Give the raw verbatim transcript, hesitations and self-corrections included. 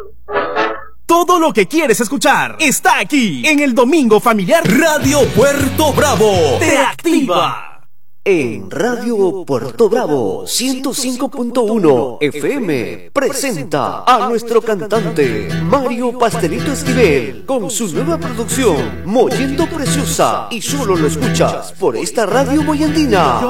Todo lo que quieres escuchar está aquí en el Domingo Familiar. Radio Puerto Bravo te activa. En Radio Puerto Bravo ciento cinco punto uno F M presenta a nuestro cantante Mario Pastelito Esquivel con su nueva producción Mollendo Preciosa, y solo lo escuchas por esta radio moyandina.